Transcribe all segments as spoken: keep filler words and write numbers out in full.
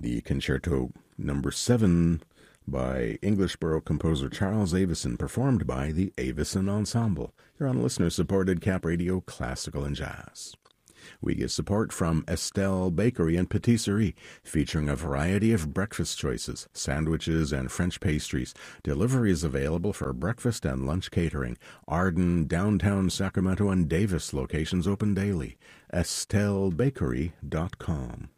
the Concerto Number seven by English Baroque composer Charles Avison, performed by the Avison Ensemble. You're on listener-supported Cap Radio Classical and Jazz. We get support from Estelle Bakery and Patisserie, featuring a variety of breakfast choices, sandwiches, and French pastries. Delivery is available for breakfast and lunch catering. Arden, downtown Sacramento, and Davis locations open daily. estelle bakery dot com.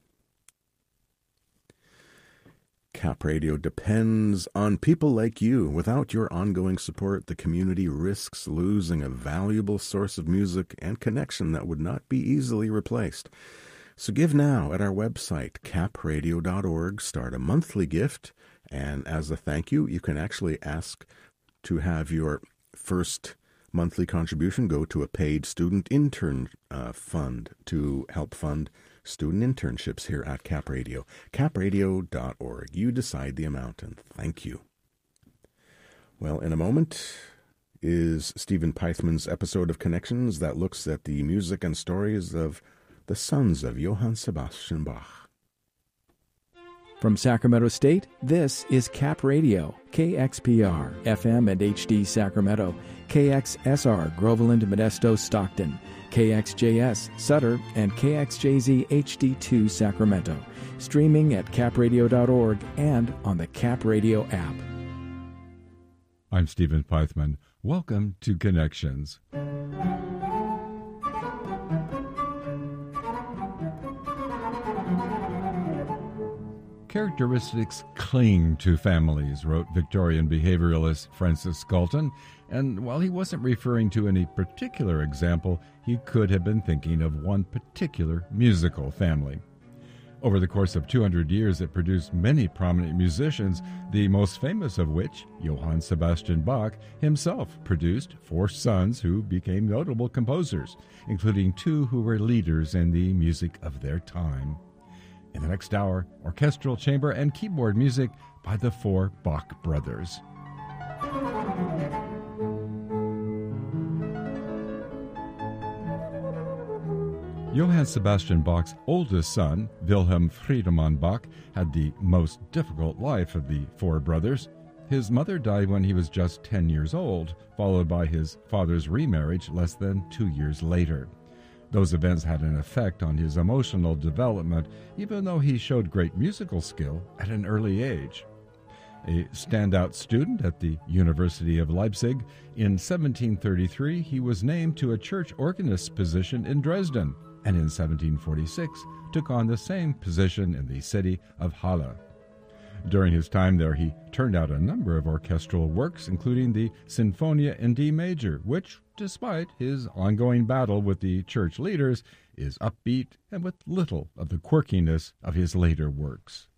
Cap Radio depends on people like you. Without your ongoing support, the community risks losing a valuable source of music and connection that would not be easily replaced. So give now at our website, cap radio dot org. Start a monthly gift, and as a thank you, you can actually ask to have your first monthly contribution go to a paid student intern uh, fund to help fund student internships here at Cap Radio. cap radio dot org. You decide the amount, and thank you. Well, in a moment is Stephen Peithman's episode of Connections that looks at the music and stories of the sons of Johann Sebastian Bach. From Sacramento State, this is Cap Radio, K X P R, F M and H D Sacramento, K X S R, Groveland, Modesto, Stockton, K X J S, Sutter, and K X J Z H D two Sacramento. Streaming at cap radio dot org and on the Cap Radio app. I'm Stephen Peithman. Welcome to Connections. Characteristics cling to families, wrote Victorian behavioralist Francis Galton, and while he wasn't referring to any particular example, he could have been thinking of one particular musical family. Over the course of two hundred years, it produced many prominent musicians, the most famous of which, Johann Sebastian Bach, himself produced four sons who became notable composers, including two who were leaders in the music of their time. In the next hour, orchestral, chamber, and keyboard music by the four Bach brothers. Johann Sebastian Bach's oldest son, Wilhelm Friedemann Bach, had the most difficult life of the four brothers. His mother died when he was just ten years old, followed by his father's remarriage less than two years later. Those events had an effect on his emotional development, even though he showed great musical skill at an early age. A standout student at the University of Leipzig, in seventeen thirty-three he was named to a church organist's position in Dresden, and in seventeen forty-six took on the same position in the city of Halle. During his time there, he turned out a number of orchestral works, including the Sinfonia in D major, which, despite his ongoing battle with the church leaders, is upbeat and with little of the quirkiness of his later works.